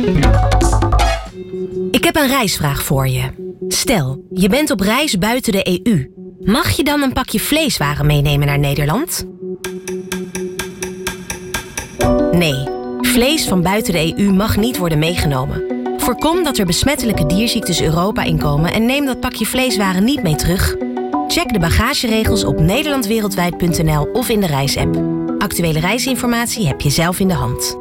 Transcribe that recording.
Ik heb een reisvraag voor je. Stel, je bent op reis buiten de EU. Mag je dan een pakje vleeswaren meenemen naar Nederland? Nee, vlees van buiten de EU mag niet worden meegenomen. Voorkom dat er besmettelijke dierziektes Europa inkomen en neem dat pakje vleeswaren niet mee terug. Check de bagageregels op nederlandwereldwijd.nl of in de reisapp. Actuele reisinformatie heb je zelf in de hand.